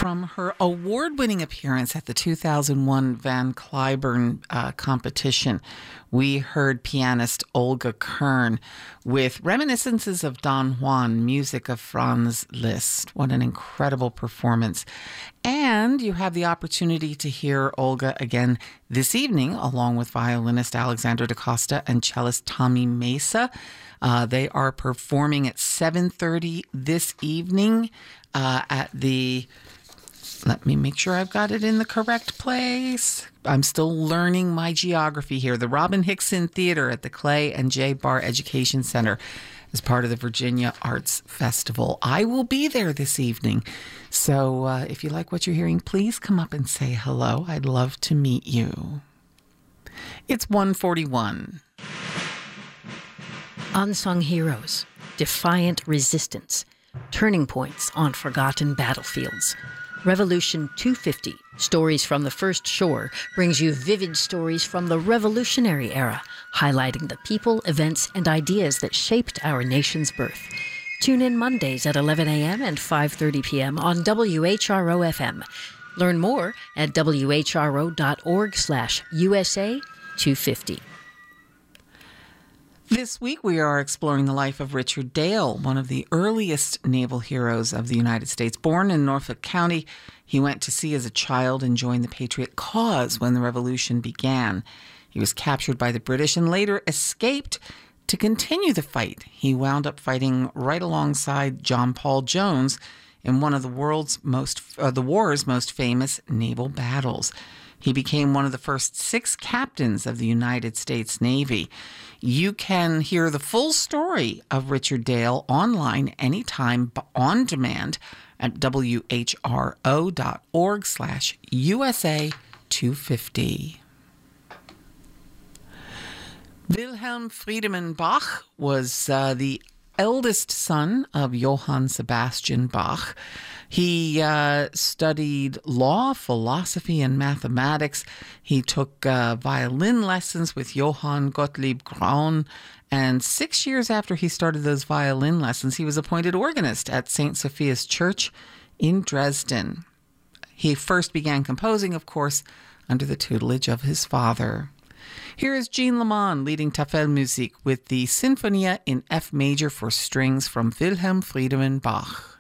From her award-winning appearance at the 2001 Van Cliburn competition, we heard pianist Olga Kern with reminiscences of Don Juan, music of Franz Liszt. What an incredible performance. And you have the opportunity to hear Olga again this evening, along with violinist Alexander Da Costa and cellist Tommy Mesa. They are performing at 7:30 this evening at the... Let me make sure I've got it in the correct place. I'm still learning my geography here. The Robin Hickson Theater at the Clay and J. Barr Education Center as part of the Virginia Arts Festival. I will be there this evening. So if you like what you're hearing, please come up and say hello. I'd love to meet you. It's 1:41. Unsung heroes, defiant resistance, turning points on forgotten battlefields. Revolution 250, Stories from the First Shore, brings you vivid stories from the Revolutionary era, highlighting the people, events, and ideas that shaped our nation's birth. Tune in Mondays at 11 a.m. and 5:30 p.m. on WHRO-FM. Learn more at whro.org/USA 250. This week we are exploring the life of Richard Dale, one of the earliest naval heroes of the United States. Born in Norfolk County, he went to sea as a child and joined the Patriot cause when the Revolution began. He was captured by the British and later escaped to continue the fight. He wound up fighting right alongside John Paul Jones in one of the war's most famous naval battles. He became one of the first 6 captains of the United States Navy. You can hear the full story of Richard Dale online anytime on demand at whro.org/USA 250. Wilhelm Friedemann Bach was the eldest son of Johann Sebastian Bach. He studied law, philosophy, and mathematics. He took violin lessons with Johann Gottlieb Graun, and 6 years after he started those violin lessons, he was appointed organist at St. Sophia's Church in Dresden. He first began composing, of course, under the tutelage of his father. Here is Jean Lamond leading Tafelmusik with the Sinfonia in F major for strings from Wilhelm Friedemann Bach.